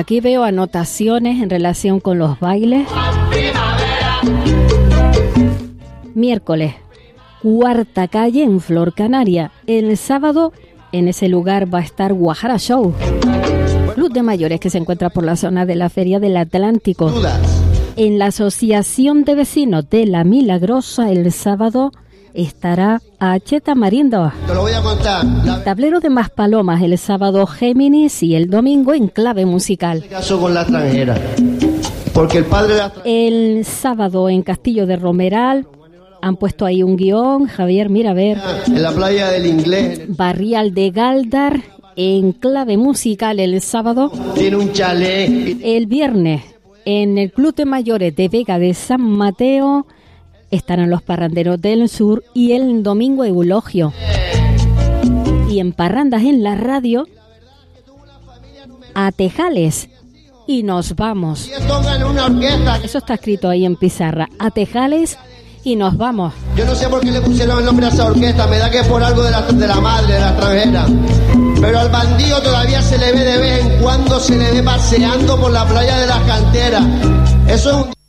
aquí veo anotaciones en relación con los bailes. Miércoles, Cuarta Calle en Flor Canaria. El sábado en ese lugar va a estar Guajara Show, club de mayores que se encuentra por la zona de la Feria del Atlántico. En la Asociación de Vecinos de La Milagrosa el sábado estará H. Tamarindo. Te lo voy a contar. Tablero de Maspalomas el sábado Géminis y el domingo en clave musical. Caso con la extranjera. Porque el padre El sábado en Castillo de Romeral han puesto ahí un guión. Javier, mira a ver. En la playa del Inglés. Barrial de Galdar en clave musical el sábado. Tiene un chalet. El viernes en el Club de Mayores de Vega de San Mateo estarán los Parranderos del Sur y el domingo Eulogio. Y en Parrandas en la radio, a Tejales. Y nos vamos. Eso está escrito ahí en pizarra. A Tejales y nos vamos. Yo no sé por qué le pusieron el nombre a esa orquesta. Me da que es por algo de la madre, de la extranjera. Pero al bandido todavía se le ve de vez en cuando, se le ve paseando por la playa de las canteras. Eso es un...